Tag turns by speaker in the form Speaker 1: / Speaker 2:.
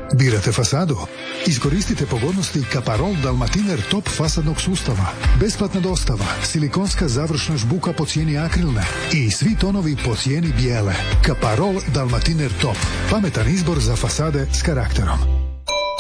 Speaker 1: Birate fasadu? Iskoristite pogodnosti Kaparol Dalmatiner Top fasadnog sustava. Besplatna dostava, silikonska završna žbuka po cijeni akrilne i svi tonovi po cijeni bijele. Kaparol Dalmatiner Top. Pametan izbor za fasade s karakterom.